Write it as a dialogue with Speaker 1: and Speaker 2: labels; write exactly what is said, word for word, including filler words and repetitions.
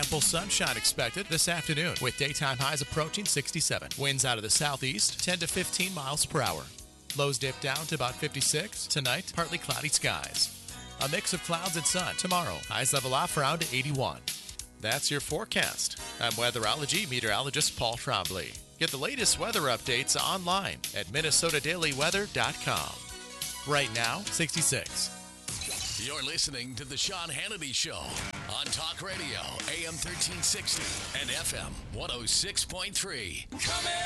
Speaker 1: Ample sunshine expected this afternoon with daytime highs approaching sixty-seven. Winds out of the southeast, ten to fifteen miles per hour. Lows dip down to about fifty-six. Tonight, partly cloudy skies. A mix of clouds and sun. Tomorrow, highs level off around eighty-one. That's your forecast. I'm weatherology meteorologist Paul Trombley. Get the latest weather updates online at minnesota daily weather dot com. Right now, sixty-six.
Speaker 2: You're listening to The Sean Hannity Show on Talk Radio, A M thirteen sixty and F M one oh six point three. Come in.